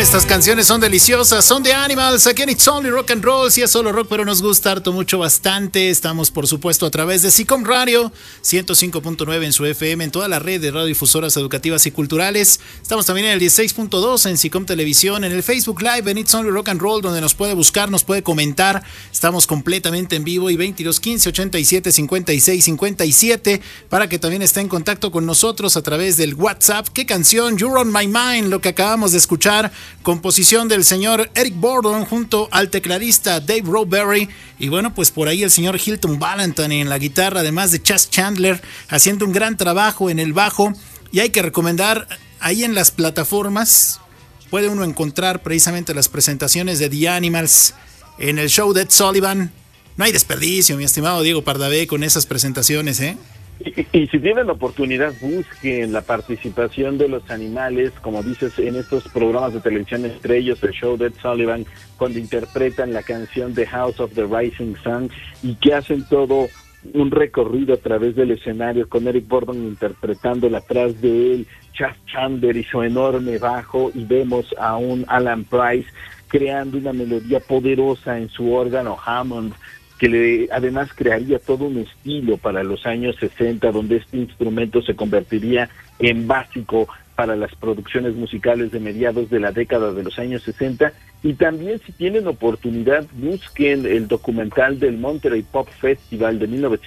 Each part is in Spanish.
Estas canciones son deliciosas, son de Animals, aquí en It's Only Rock and Roll. Sí es solo rock, pero nos gusta harto, mucho, bastante. Estamos, por supuesto, a través de SICOM Radio, 105.9 en su FM, en toda la red de radiodifusoras educativas y culturales. Estamos también en el 16.2 en SICOM Televisión, en el Facebook Live, en It's Only Rock and Roll, donde nos puede buscar, nos puede comentar. Estamos completamente en vivo, y 2215 87 56 57 para que también esté en contacto con nosotros a través del WhatsApp. ¿Qué canción? You're on My Mind, lo que acabamos de escuchar, composición del señor Eric Burdon junto al tecladista Dave Roberry, y bueno, pues por ahí el señor Hilton Valentine en la guitarra, además de Chas Chandler haciendo un gran trabajo en el bajo. Y hay que recomendar, ahí en las plataformas puede uno encontrar precisamente las presentaciones de The Animals en el show de Ed Sullivan. No hay desperdicio, mi estimado Diego Pardavé, con esas presentaciones, ¿eh? Y si tienen la oportunidad, busquen la participación de los Animales, como dices, en estos programas de televisión, entre ellos el show de Ed Sullivan, cuando interpretan la canción The House of the Rising Sun, y que hacen todo un recorrido a través del escenario con Eric Burdon interpretándola atrás de él, Chas Chandler y su enorme bajo, y vemos a un Alan Price creando una melodía poderosa en su órgano Hammond, que además crearía todo un estilo para los años 60, donde este instrumento se convertiría en básico para las producciones musicales de mediados de la década de los años 60. Y también, si tienen oportunidad, busquen el documental del Monterey Pop Festival de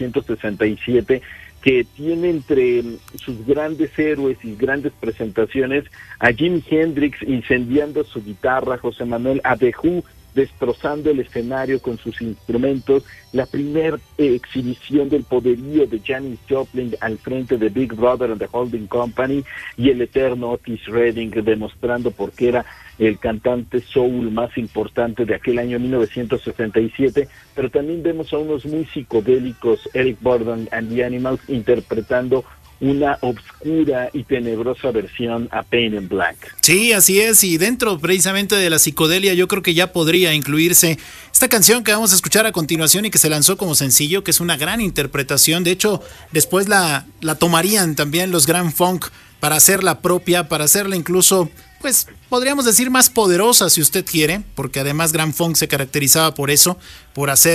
1967, que tiene entre sus grandes héroes y grandes presentaciones a Jimi Hendrix incendiando su guitarra, José Manuel, a The Who destrozando el escenario con sus instrumentos, la primera exhibición del poderío de Janis Joplin al frente de Big Brother and the Holding Company, y el eterno Otis Redding demostrando por qué era el cantante soul más importante de aquel año 1967, pero también vemos a unos muy psicodélicos, Eric Burdon and the Animals, interpretando una obscura y tenebrosa versión a Pain in Black. Sí, así es, y dentro precisamente de la psicodelia yo creo que ya podría incluirse esta canción que vamos a escuchar a continuación y que se lanzó como sencillo, que es una gran interpretación. De hecho, después la tomarían también los Grand Funk para hacerla propia, para hacerla incluso, pues podríamos decir más poderosa si usted quiere, porque además Grand Funk se caracterizaba por eso, por hacer